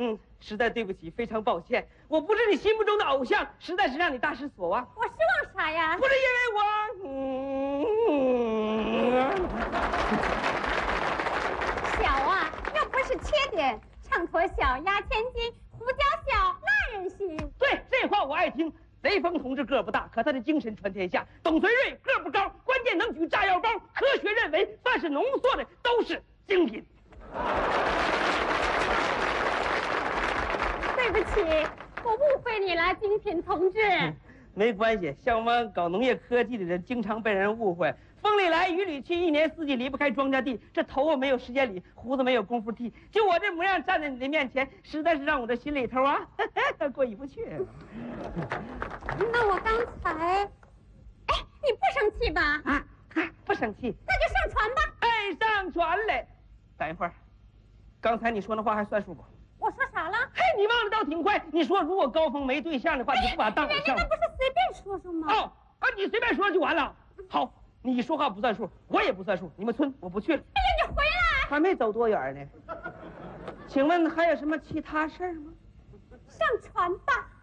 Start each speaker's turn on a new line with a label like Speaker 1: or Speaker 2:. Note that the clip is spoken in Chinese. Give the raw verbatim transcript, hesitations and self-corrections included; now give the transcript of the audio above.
Speaker 1: 嗯，实在对不起，非常抱歉，我不是你心目中的偶像，实在是让你大失所望。
Speaker 2: 我失望啥呀？
Speaker 1: 不是因为我，嗯，
Speaker 2: 小啊，又不是缺点，秤砣小，压千斤，胡椒小，那人行。
Speaker 1: 对，这话我爱听。雷锋同志个不大，可他的精神传天下。董存瑞个不高，关键能举炸药包。科学认为，凡是浓缩的都是精品。
Speaker 2: 对不起，我误会你了，精品同志。
Speaker 1: 没关系，像我们搞农业科技的人，经常被人误会。风里来雨里去，一年四季离不开庄稼地。这头发没有时间理，胡子没有功夫剃。就我这模样站在你的面前，实在是让我这心里头啊过意不去。
Speaker 2: 那我刚才，哎，你不生气吧？
Speaker 1: 啊，啊不生气。
Speaker 2: 那就上船吧。
Speaker 1: 哎，上船嘞！等一会儿，刚才你说那话还算数不？
Speaker 2: 我说啥了？
Speaker 1: 嘿，你忘得倒挺快。你说如果高峰没对象的话，你不把他当偶像吗？
Speaker 2: 人家那不是随便说说吗？
Speaker 1: 哦啊，你随便说就完了。好，你说话不算数，我也不算数。你们村我不去了。
Speaker 2: 哎呀，你回来！
Speaker 1: 还没走多远呢。请问还有什么其他事儿吗？
Speaker 2: 上船吧。